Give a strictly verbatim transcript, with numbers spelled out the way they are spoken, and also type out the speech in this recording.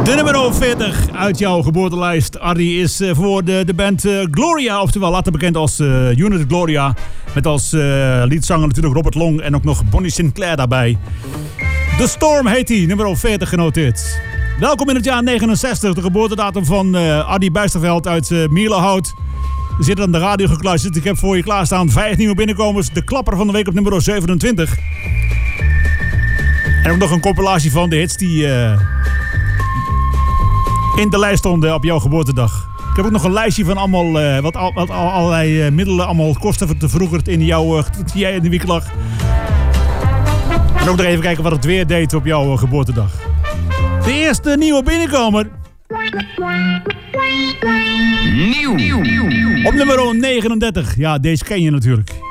De nummer veertig uit jouw geboortelijst, Ardi, is uh, voor de, de band uh, Gloria, oftewel later bekend als uh, Unit Gloria. Met als uh, liedzanger natuurlijk Robert Long en ook nog Bonnie Sinclair daarbij. The Storm heet die, nummer veertig genoteerd. Welkom in het jaar negenenzestig, de geboortedatum van uh, Ardi Bijsterveld uit uh, Mierlehout. Je zit aan de radio gekluisterd. Ik heb voor je klaarstaan vijf nieuwe binnenkomers. De klapper van de week op nummer zevenentwintig. En ook nog een compilatie van de hits die uh, in de lijst stonden op jouw geboortedag. Ik heb ook nog een lijstje van allemaal, uh, wat, al, wat al, allerlei uh, middelen allemaal kosten te vroeger in jouw uh, toen jij in de wieg lag. En ook nog even kijken wat het weer deed op jouw uh, geboortedag. De eerste nieuwe binnenkomer. Nieuw. Op nummer negenendertig. Ja, deze ken je natuurlijk.